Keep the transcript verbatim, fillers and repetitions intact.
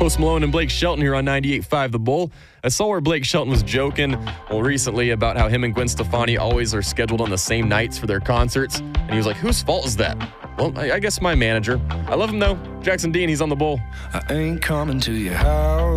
Post Malone and Blake Shelton here on ninety-eight point five The Bull. I saw where Blake Shelton was joking, well, recently about how him and Gwen Stefani always are scheduled on the same nights for their concerts. And he was like, whose fault is that? Well, I, I guess my manager. I love him, though. Jackson Dean, he's on The Bull. I ain't coming to your house.